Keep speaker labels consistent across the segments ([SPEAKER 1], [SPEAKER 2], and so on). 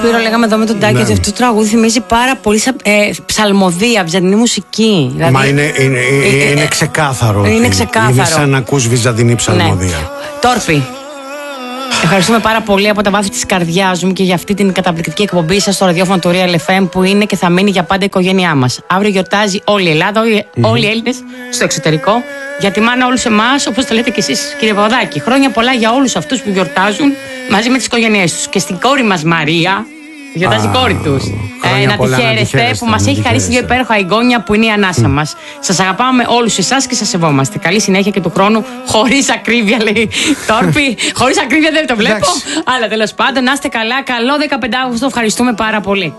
[SPEAKER 1] Σπύρο, λέγαμε εδώ με τον Τάκη ότι αυτό το τραγούδι θυμίζει πάρα πολύ ψαλμοδία, βυζαντινή μουσική. Δηλαδή,
[SPEAKER 2] μα είναι ξεκάθαρο.
[SPEAKER 1] Είναι ξεκάθαρο.
[SPEAKER 2] Είναι σαν να ακούς βυζαντινή ψαλμοδία.
[SPEAKER 1] Ναι. Τόρπι. Ευχαριστούμε πάρα πολύ από τα βάθη της καρδιάς μου και για αυτή την καταπληκτική εκπομπή σας στο ραδιόφωνο του Real FM που είναι και θα μείνει για πάντα η οικογένειά μας. Αύριο γιορτάζει όλη η Ελλάδα, όλοι οι Έλληνες στο εξωτερικό. Για τη μάνα όλους εμάς, όπως το λέτε και εσείς, κύριε Παπαδάκη. Χρόνια πολλά για όλους αυτούς που γιορτάζουν μαζί με τις οικογένειές τους. Και στην κόρη μας Μαρία, γιορτάζει η κόρη τους. Να τη χαίρεστε που μας έχει χαρίσει δύο υπέροχα εγγόνια που είναι η ανάσα μας. Σας αγαπάμε όλους εσάς και σας σεβόμαστε. Καλή συνέχεια και του χρόνου, χωρίς ακρίβεια, λέει Τόρπι. Χωρίς ακρίβεια δεν το βλέπω. Αλλά τέλος πάντων, να είστε καλά. Καλό 15 Αύγουστο. Ευχαριστούμε πάρα πολύ.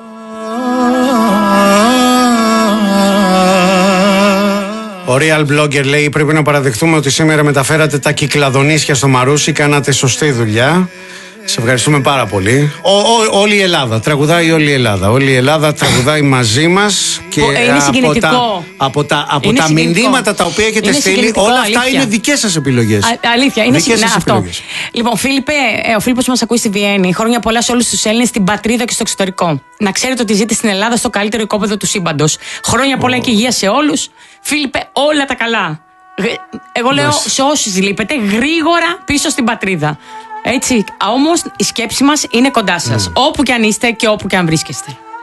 [SPEAKER 2] Ο Real Blogger λέει: πρέπει να παραδεχτούμε ότι σήμερα μεταφέρατε τα κυκλαδονίσια στο Μαρούσι. Κάνατε σωστή δουλειά. Σε ευχαριστούμε πάρα πολύ. Όλη η Ελλάδα τραγουδάει, όλη η Ελλάδα. Όλη η Ελλάδα τραγουδάει μαζί μας. Και
[SPEAKER 1] είναι συγκινητικό.
[SPEAKER 2] Από τα μηνύματα τα οποία έχετε στείλει, όλα αυτά αλήθεια. Είναι δικές σας επιλογές.
[SPEAKER 1] Αλήθεια, είναι αυτό. Λοιπόν, Φίλιππε, ο Φίλιππος μας ακούει στη Βιέννη. Χρόνια πολλά σε όλους τους Έλληνες στην πατρίδα και στο εξωτερικό. Να ξέρετε ότι ζείτε στην Ελλάδα στο καλύτερο οικόπεδο του σύμπαντος. Χρόνια πολλά και υγεία σε όλους. Φίλιππε, όλα τα καλά. Εγώ λέω σε όσους λείπετε, γρήγορα πίσω στην πατρίδα. Έτσι, όμως η σκέψη μας είναι κοντά σας, όπου και αν είστε και όπου και αν βρίσκεστε.